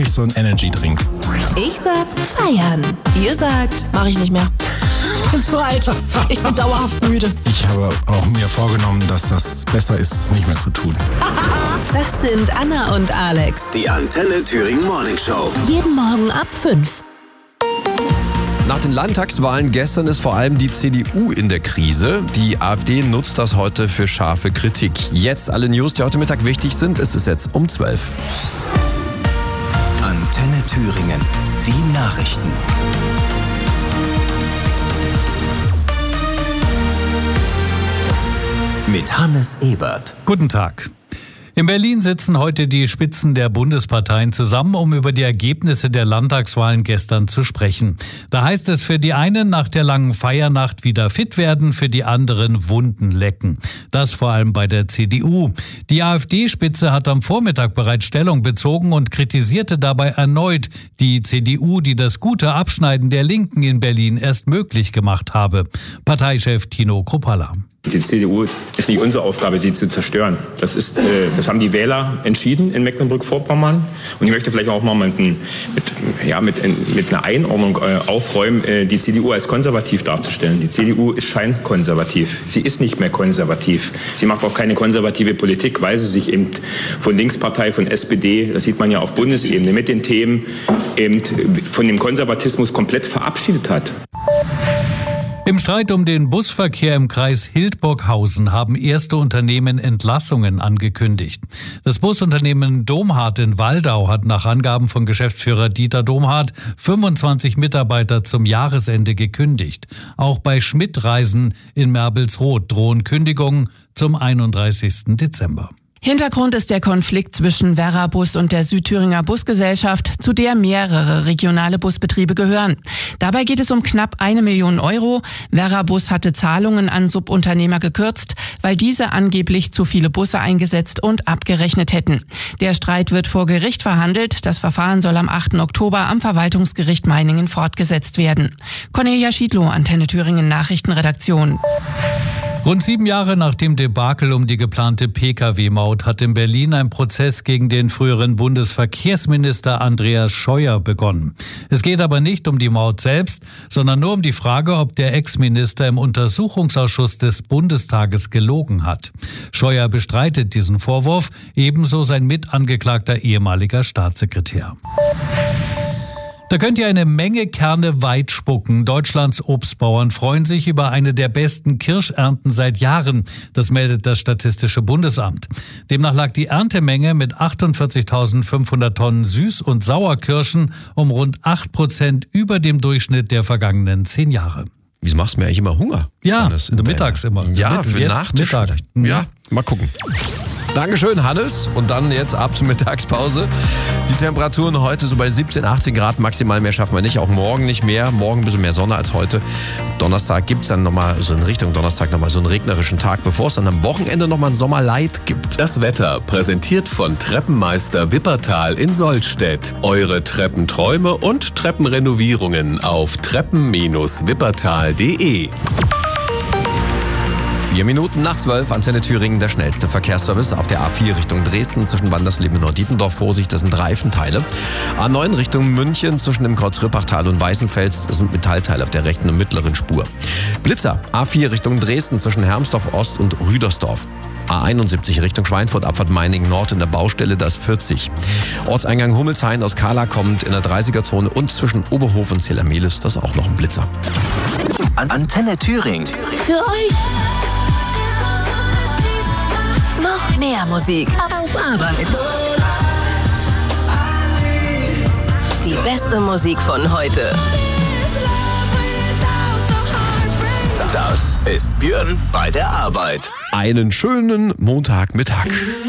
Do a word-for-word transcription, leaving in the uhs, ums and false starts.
brauche ich so einen Energy-Drink. Ich sag feiern. Ihr sagt, mach ich nicht mehr. Ich bin zu alt. Ich bin dauerhaft müde. Ich habe auch mir vorgenommen, dass das besser ist, es nicht mehr zu tun. Das sind Anna und Alex. Die Antenne Thüringen Morning Show. Jeden Morgen ab fünf. Nach den Landtagswahlen gestern ist vor allem die C D U in der Krise. Die AfD nutzt das heute für scharfe Kritik. Jetzt alle News, die heute Mittag wichtig sind. Es ist jetzt um zwölf. Antenne Thüringen. Die Nachrichten. Mit Hannes Ebert. Guten Tag. In Berlin sitzen heute die Spitzen der Bundesparteien zusammen, um über die Ergebnisse der Landtagswahlen gestern zu sprechen. Da heißt es für die einen nach der langen Feiernacht wieder fit werden, für die anderen Wunden lecken. Das vor allem bei der C D U. Die AfD-Spitze hat am Vormittag bereits Stellung bezogen und kritisierte dabei erneut die C D U, die das gute Abschneiden der Linken in Berlin erst möglich gemacht habe. Parteichef Tino Kruppalla. Die C D U ist nicht unsere Aufgabe, sie zu zerstören. Das ist, äh, das haben die Wähler entschieden in Mecklenburg-Vorpommern. Und ich möchte vielleicht auch mal mit, mit, ja, mit, mit einer Einordnung äh, aufräumen, äh, die C D U als konservativ darzustellen. Die C D U ist scheinkonservativ. Sie ist nicht mehr konservativ. Sie macht auch keine konservative Politik, weil sie sich eben von Linkspartei, von S P D, das sieht man ja auf Bundesebene, mit den Themen eben von dem Konservatismus komplett verabschiedet hat. Im Streit um den Busverkehr im Kreis Hildburghausen haben erste Unternehmen Entlassungen angekündigt. Das Busunternehmen Domhardt in Waldau hat nach Angaben von Geschäftsführer Dieter Domhardt fünfundzwanzig Mitarbeiter zum Jahresende gekündigt. Auch bei Schmidt Reisen in Merbolsroth drohen Kündigungen zum einunddreißigsten Dezember. Hintergrund ist der Konflikt zwischen Verrabus und der Südthüringer Busgesellschaft, zu der mehrere regionale Busbetriebe gehören. Dabei geht es um knapp eine Million Euro. Verrabus hatte Zahlungen an Subunternehmer gekürzt, weil diese angeblich zu viele Busse eingesetzt und abgerechnet hätten. Der Streit wird vor Gericht verhandelt. Das Verfahren soll am achten Oktober am Verwaltungsgericht Meiningen fortgesetzt werden. Cornelia Schiedlow, Antenne Thüringen Nachrichtenredaktion. Rund sieben Jahre nach dem Debakel um die geplante P K W-Maut hat in Berlin ein Prozess gegen den früheren Bundesverkehrsminister Andreas Scheuer begonnen. Es geht aber nicht um die Maut selbst, sondern nur um die Frage, ob der Ex-Minister im Untersuchungsausschuss des Bundestages gelogen hat. Scheuer bestreitet diesen Vorwurf, ebenso sein mitangeklagter ehemaliger Staatssekretär. Da könnt ihr eine Menge Kerne weit spucken. Deutschlands Obstbauern freuen sich über eine der besten Kirschernten seit Jahren. Das meldet das Statistische Bundesamt. Demnach lag die Erntemenge mit achtundvierzigtausendfünfhundert Tonnen Süß- und Sauerkirschen um rund acht Prozent über dem Durchschnitt der vergangenen zehn Jahre. Wieso machst du mir eigentlich immer Hunger? Ja, mittags immer. Ja, Mit, für jetzt Nachtisch Mittag. vielleicht. Ja, mal gucken. Dankeschön, Hannes. Und dann jetzt ab zur Mittagspause. Die Temperaturen heute so bei siebzehn, achtzehn Grad. Maximal mehr schaffen wir nicht. Auch morgen nicht mehr. Morgen ein bisschen mehr Sonne als heute. Donnerstag gibt es dann nochmal, so in Richtung Donnerstag nochmal so einen regnerischen Tag, bevor es dann am Wochenende nochmal ein Sommerlight gibt. Das Wetter präsentiert von Treppenmeister Wippertal in Sollstedt. Eure Treppenträume und Treppenrenovierungen auf treppen Bindestrich wippertal punkt de. Vier Minuten nach zwölf, Antenne Thüringen, der schnellste Verkehrsservice auf der A vier Richtung Dresden zwischen Wandersleben und Norddietendorf. Vorsicht, das sind Reifenteile. A neun Richtung München zwischen dem Kreuz Rippachtal und Weißenfels, das sind Metallteile auf der rechten und mittleren Spur. Blitzer, A vier Richtung Dresden zwischen Hermsdorf Ost und Rüdersdorf. A einundsiebzig Richtung Schweinfurt, Abfahrt Meiningen Nord in der Baustelle, das vierzig. Ortseingang Hummelshain aus Kahla kommt in der dreißiger-Zone und zwischen Oberhof und Zellermelis, das ist auch noch ein Blitzer. Antenne Thüringen. Für euch noch mehr Musik auf Arbeit. Die beste Musik von heute. Das ist Björn bei der Arbeit. Einen schönen Montagmittag.